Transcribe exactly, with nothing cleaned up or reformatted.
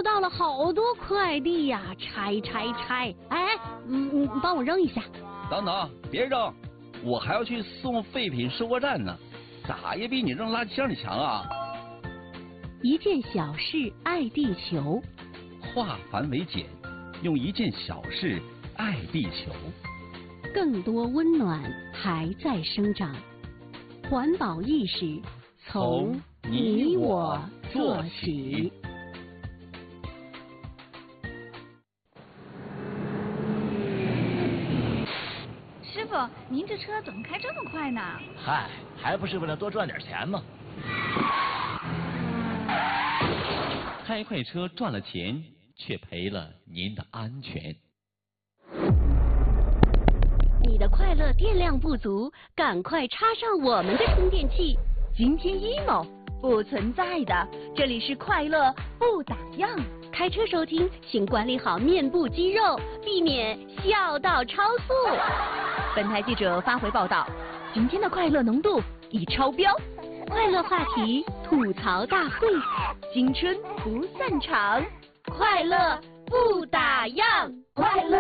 收到了好多快递呀，拆拆拆！哎，嗯嗯，帮我扔一下。 等等，别扔，我还要去送废品收货站呢，咋也比你扔垃圾箱里强啊！ 一件小事爱地球， 化繁为简，用一件小事爱地球。 更多温暖还在生长，环保意识从你我做起。 师傅，您这车怎么开这么快呢？ 嗨，还不是为了多赚点钱吗？ 开快车赚了钱，却赔了您的安全。 你的快乐电量不足，赶快插上我们的充电器。 今天 emo 不存在的，这里是快乐不打烊。 开车收听，请管理好面部肌肉，避免笑到超速。 本台记者发回报道，今天的快乐浓度已超标。 快乐话题吐槽大会， 青春不散场， 快乐不打烊， 快乐